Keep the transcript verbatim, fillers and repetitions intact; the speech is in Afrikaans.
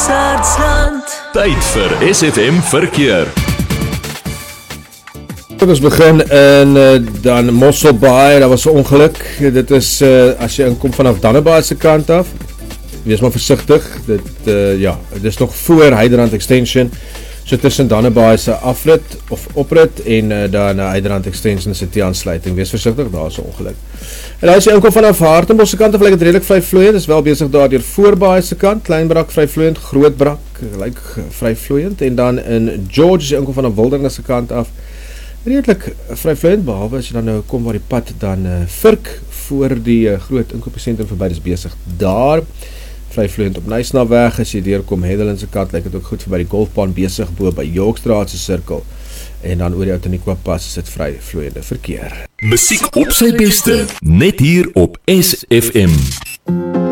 Sardsland. Tyd vir S F M verkeer. Ons begin in uh, dan Mosselbaai, daar was 'n ongeluk. Dit is uh, as jy inkom vanaf Dannebaai se kant af. Wees maar versigtig. Dit uh, ja, dit is nog voor Hydrand Extension. So tussen Dannebaai se afrit of oprit en uh, dan uh, Hydrand Extension se T-aansluiting. Wees versigtig, daar is 'n ongeluk. En as jy inkom vanaf Hartenbos se kant af, lyk dit redelik vryvloeiend. Is wel besig daar deur Voorbaai se kant, Kleinbrak vryvloeiend, Grootbrak lyk vryvloeiend en dan in George as jy inkom vanaf Wildernis se kant af, redelik vryvloeiend, behalwe as jy dan nou kom waar die pad dan uh, Virk voor die uh, groot inkopiesentrum verby, dis besig daar. Vryvloeiend op Nysnaweg, as jy deurkom Hedelin se kant, lyk dit ook goed vir by die golfbaan besig bo by Yorkstraat se sirkel. En dan oor die Outeniqua pas is dit vryvloeiende verkeer. Musiek op sy beste, net hier op S F M.